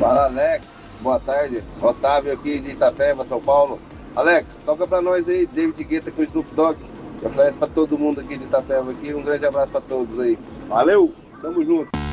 Fala, Alex. Boa tarde. Otávio aqui de Itapeva, São Paulo. Alex, toca pra nós aí, David Guetta com Snoop Dogg. Oferece pra todo mundo aqui de Itapeva aqui. Um grande abraço pra todos aí. Valeu, tamo junto.